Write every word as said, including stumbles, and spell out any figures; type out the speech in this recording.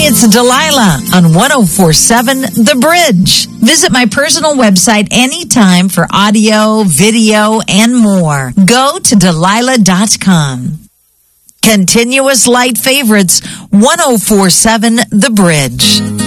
it's Delilah on one oh four point seven The Bridge. Visit my personal website anytime for audio, video, and more. Go to Delilah dot com. Continuous light favorites, one oh four point seven The Bridge.